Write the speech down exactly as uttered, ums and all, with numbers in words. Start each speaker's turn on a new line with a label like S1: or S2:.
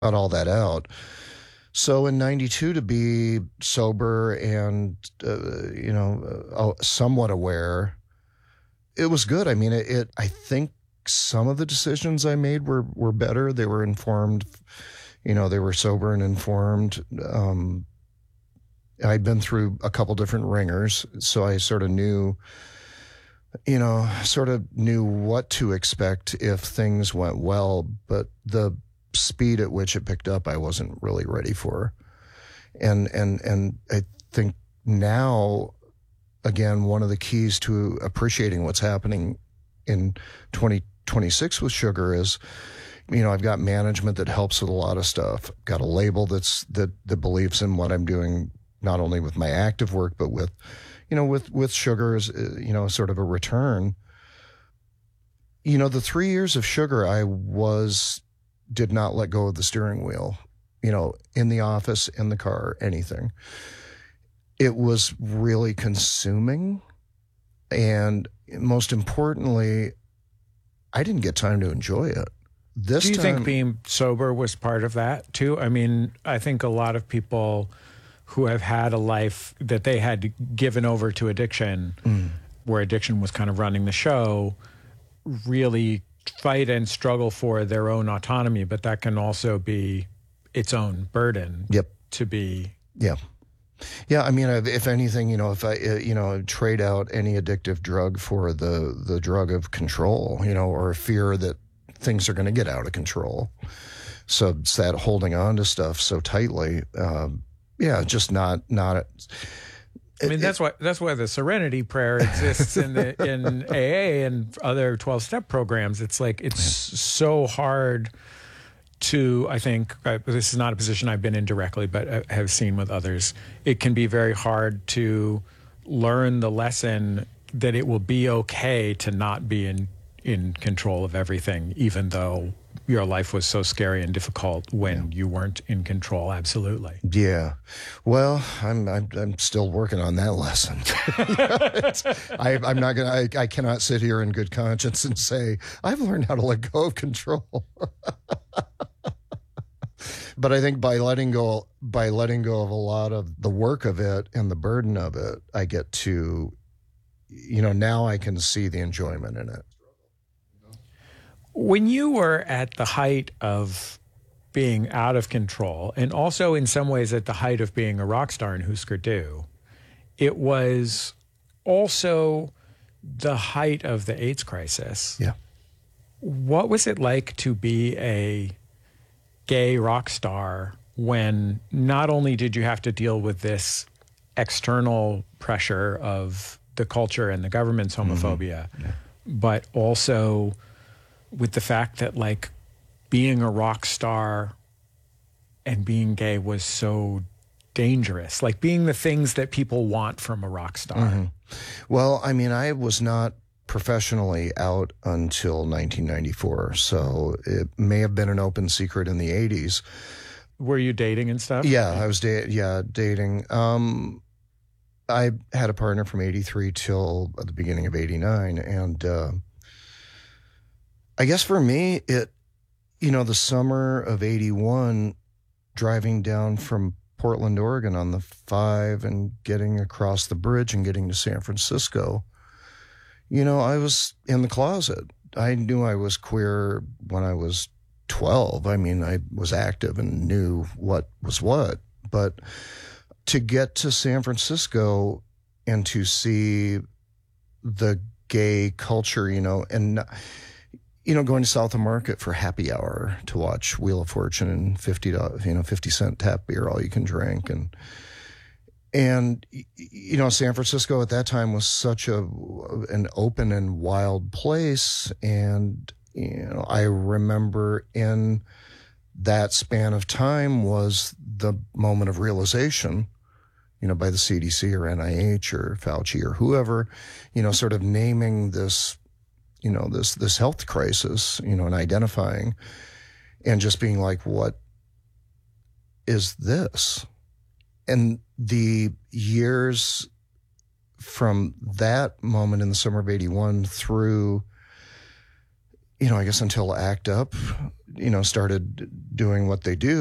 S1: all that out. So in ninety-two, to be sober and, uh, you know, uh, somewhat aware, it was good. I mean, it, it, I think some of the decisions I made were, were better. They were informed, you know, they were sober and informed. Um, I'd been through a couple different ringers, so I sort of knew, you know, sort of knew what to expect if things went well, but the speed at which it picked up, I wasn't really ready for. And, and, and I think now, again, one of the keys to appreciating what's happening in twenty twenty-six with sugar is, you know, I've got management that helps with a lot of stuff. Got a label that's, that, that believes in what I'm doing, not only with my active work, but with, you know, with, with sugar as, you know, sort of a return. You know, the three years of sugar, I was, did not let go of the steering wheel, you know, in the office, in the car, anything. It was really consuming. And most importantly, I didn't get time to enjoy it. This
S2: Do you
S1: time,
S2: think being sober was part of that too? I mean, I think a lot of people who have had a life that they had given over to addiction, mm. where addiction was kind of running the show, really fight and struggle for their own autonomy, but that can also be its own burden.
S1: Yep.
S2: To be.
S1: Yeah. Yeah. I mean, if anything, you know, if I, you know, trade out any addictive drug for the, the drug of control, you know, or fear that things are going to get out of control. So it's that holding on to stuff so tightly. Um, yeah, just not, not.
S2: I mean, that's why that's why the Serenity Prayer exists in the in A A and other twelve-step programs. It's like it's yeah. so hard to, I think, uh, this is not a position I've been in directly, but I have seen with others. It can be very hard to learn the lesson that it will be okay to not be in in control of everything, even though your life was so scary and difficult when yeah. you weren't in control. Absolutely.
S1: Yeah. Well, I'm I'm, I'm still working on that lesson. I, I'm not gonna. I, I cannot sit here in good conscience and say I've learned how to let go of control. But I think by letting go, by letting go of a lot of the work of it and the burden of it, I get to, you know, now I can see the enjoyment in it.
S2: When you were at the height of being out of control, and also in some ways at the height of being a rock star in Husker Du, it was also the height of the AIDS crisis.
S1: Yeah.
S2: What was it like to be a gay rock star when not only did you have to deal with this external pressure of the culture and the government's homophobia, mm-hmm. yeah. but also with the fact that, like, being a rock star and being gay was so dangerous, like being the things that people want from a rock star?
S1: Mm-hmm. Well, I mean, I was not professionally out until nineteen ninety-four, so it may have been an open secret in the eighties.
S2: Were you dating and stuff?
S1: Yeah, I was da- yeah, dating. Um, I had a partner from eighty-three till the beginning of eighty-nine, and uh, I guess for me, it, you know, the summer of eighty-one, driving down from Portland, Oregon on the five and getting across the bridge and getting to San Francisco, you know, I was in the closet. I knew I was queer when I was twelve. I mean, I was active and knew what was what. But to get to San Francisco and to see the gay culture, you know, and, you know, going to South of Market for happy hour to watch Wheel of Fortune and fifty dollars, you know, fifty cent tap beer, all you can drink. And, and, you know, San Francisco at that time was such a, an open and wild place. And, you know, I remember in that span of time was the moment of realization, you know, by the C D C or N I H or Fauci or whoever, you know, sort of naming this, you know, this, this health crisis, you know, and identifying and just being like, what is this? And the years from that moment in the summer of eighty-one through, you know, I guess until ACT UP, you know, started doing what they do.